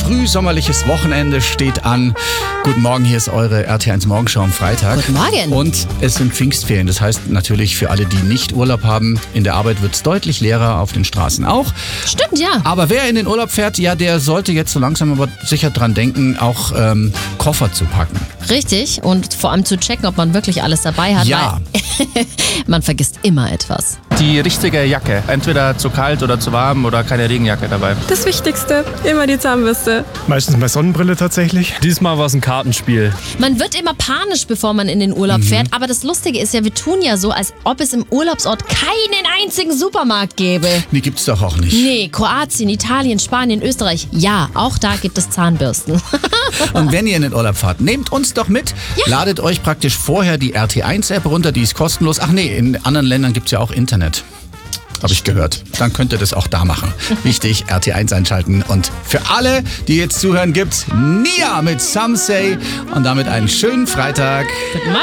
frühsommerliches Wochenende steht an. Guten Morgen, hier ist eure RT1 Morgenschau am Freitag. Guten Morgen. Und es sind Pfingstferien. Das heißt natürlich für alle, die nicht Urlaub haben, in der Arbeit wird es deutlich leerer, auf den Straßen auch. Stimmt, ja. Aber wer in den Urlaub fährt, ja, der sollte jetzt so langsam aber sicher dran denken, auch Koffer zu packen. Richtig. Und vor allem zu checken, ob man wirklich alles dabei hat. Ja. Weil man vergisst immer etwas. Die richtige Jacke. Entweder zu kalt oder zu warm oder keine Regenjacke dabei. Das Wichtigste, immer die Zahnbürste. Meistens bei Sonnenbrille tatsächlich. Diesmal war es ein Kartenspiel. Man wird immer panisch, bevor man in den Urlaub fährt. Aber das Lustige ist ja, wir tun ja so, als ob es im Urlaubsort keinen einzigen Supermarkt gäbe. Nee, gibt's doch auch nicht. Nee, Kroatien, Italien, Spanien, Österreich. Ja, auch da gibt es Zahnbürsten. Und wenn ihr in den Urlaub fahrt, nehmt uns doch mit. Ja. Ladet euch praktisch vorher die RT1-App runter, die ist kostenlos. Ach nee, in anderen Ländern gibt's ja auch Internet. Habe ich gehört. Dann könnt ihr das auch da machen. Wichtig, RT1 einschalten. Und für alle, die jetzt zuhören, gibt's Nia mit Some Say. Und damit einen schönen Freitag. Guten Morgen.